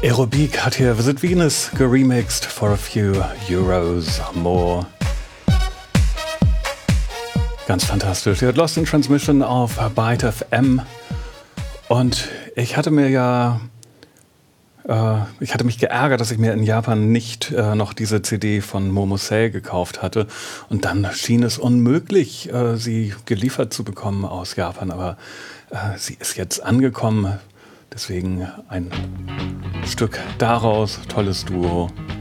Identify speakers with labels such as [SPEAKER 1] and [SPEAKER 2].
[SPEAKER 1] Aerobeak hat hier Visit Venus geremixed for a few euros more. Ganz fantastisch. Ihr hört Lost in Transmission auf Byte FM. Und ich hatte mich geärgert, dass ich mir in Japan nicht noch diese CD von Momosei gekauft hatte. Und dann schien es unmöglich, sie geliefert zu bekommen aus Japan. Aber sie ist jetzt angekommen. Deswegen ein Stück daraus. Tolles Duo.